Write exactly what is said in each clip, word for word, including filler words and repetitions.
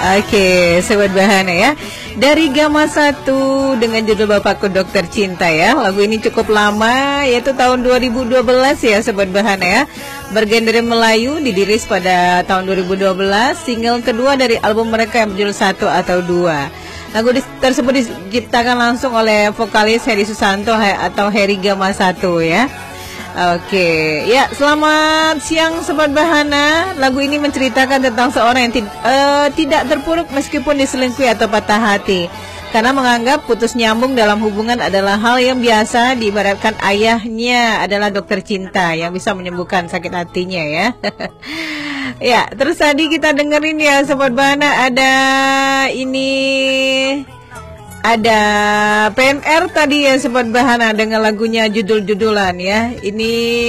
Oke, Sobat Bahana ya. Dari Gama satu dengan judul Bapakku Dokter Cinta ya. Lagu ini cukup lama, yaitu tahun dua ribu dua belas ya Sobat Bahana ya. Bergenre Melayu, dirilis pada tahun dua ribu dua belas. Single kedua dari album mereka yang berjudul Satu atau Dua. Lagu tersebut diciptakan langsung oleh vokalis Heri Susanto atau Heri Gama satu ya. Oke, ya selamat siang Sobat Bahana. Lagu ini menceritakan tentang seorang yang uh, tidak terpuruk meskipun diselingkuhi atau patah hati, karena menganggap putus nyambung dalam hubungan adalah hal yang biasa. Diibaratkan ayahnya adalah dokter cinta yang bisa menyembuhkan sakit hatinya ya. Ya, terus tadi kita dengerin ya Sobat Bahana, ada ini, ada P M R tadi ya Sobat Bahana dengan lagunya judul-judulan ya. Ini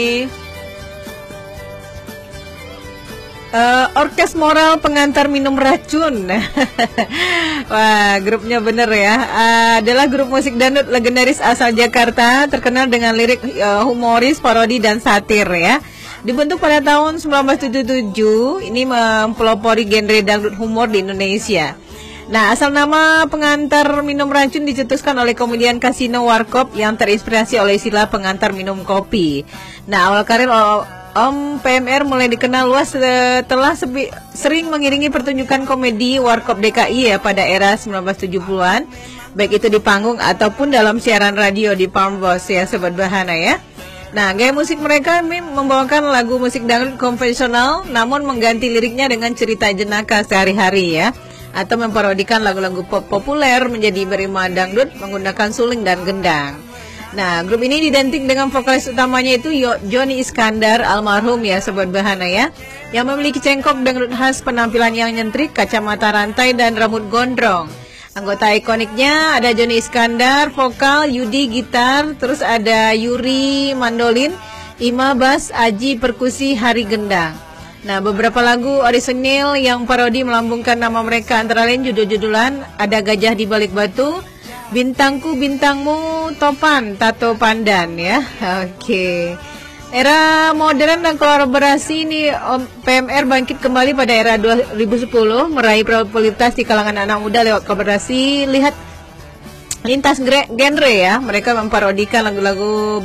uh, Orkes Moral Pengantar Minum Racun. Wah, grupnya bener ya. Uh, adalah grup musik dangdut legendaris asal Jakarta, terkenal dengan lirik uh, humoris, parodi dan satir ya. Dibentuk pada tahun seribu sembilan ratus tujuh puluh tujuh, ini mempelopori genre dangdut humor di Indonesia. Nah, asal nama Pengantar Minum Racun dicetuskan oleh komedian Kasino Warkop yang terinspirasi oleh istilah pengantar minum kopi. Nah, awal karir Om P M R mulai dikenal luas setelah sebi, sering mengiringi pertunjukan komedi Warkop D K I ya pada era seribu sembilan ratus tujuh puluhan, baik itu di panggung ataupun dalam siaran radio di Palmbos ya Sobat Bahana ya. Nah, gaya musik mereka membawakan lagu musik dangdut konvensional namun mengganti liriknya dengan cerita jenaka sehari-hari ya, atau memparodikan lagu-lagu pop populer menjadi berima dangdut menggunakan suling dan gendang. Nah, grup ini identik dengan vokalis utamanya itu Johnny Iskandar almarhum ya Sobat Bahana ya, yang memiliki cengkok dangdut khas, penampilan yang nyentrik, kacamata rantai dan rambut gondrong. Anggota ikoniknya ada Johnny Iskandar vokal, Yudi gitar, terus ada Yuri mandolin, Ima bass, Aji perkusi, Hari gendang. Nah, beberapa lagu orisinil yang parodi melambungkan nama mereka antara lain judul-judulan ada Gajah di Balik Batu, Bintangku Bintangmu, Topan, Tato Pandan ya. Oke. Era modern dan kolaborasi ini P M R bangkit kembali pada era dua ribu sepuluh, meraih popularitas di kalangan anak muda lewat kolaborasi lihat lintas genre ya. Mereka memparodikan lagu-lagu